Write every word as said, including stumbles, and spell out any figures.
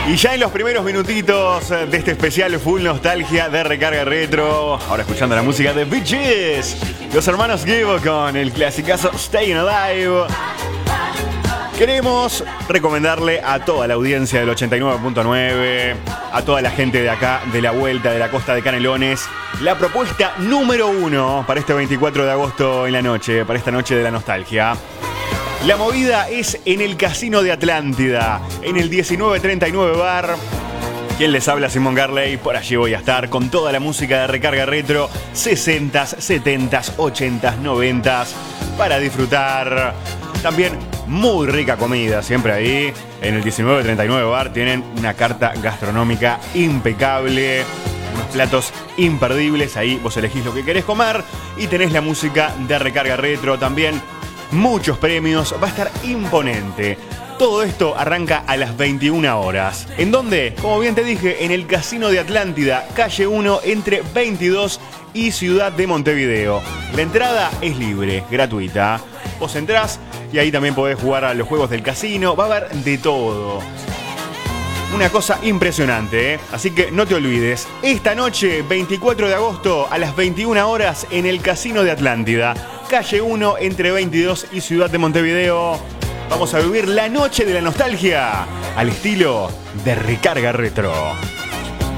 Y ya en los primeros minutitos de este especial Full Nostalgia de Recarga Retro, ahora escuchando la música de Bee Gees, los hermanos Gibb con el clasicazo Staying Alive. Queremos recomendarle a toda la audiencia del ochenta y nueve punto nueve, a toda la gente de acá, de la vuelta, de la costa de Canelones, la propuesta número uno para este veinticuatro de agosto en la noche, para esta noche de la nostalgia. La movida es en el Casino de Atlántida, en el diecinueve treinta y nueve Bar. Quien les habla, Simón Garley, por allí voy a estar con toda la música de Recarga Retro, sesentas, setentas, ochentas, noventas, para disfrutar. También muy rica comida, siempre ahí. En el diecinueve treinta y nueve Bar tienen una carta gastronómica impecable, unos platos imperdibles. Ahí vos elegís lo que querés comer y tenés la música de Recarga Retro también. Muchos premios, va a estar imponente. Todo esto arranca a las veintiuna horas. ¿En dónde? Como bien te dije, en el Casino de Atlántida, calle uno, entre veintidós y Ciudad de Montevideo. La entrada es libre, gratuita. Vos entrás y ahí también podés jugar a los juegos del casino. Va a haber de todo. Una cosa impresionante, ¿eh? Así que no te olvides. Esta noche, veinticuatro de agosto, a las veintiuna horas, en el Casino de Atlántida, calle uno, entre veintidós y Ciudad de Montevideo. Vamos a vivir la noche de la nostalgia al estilo de Recarga Retro.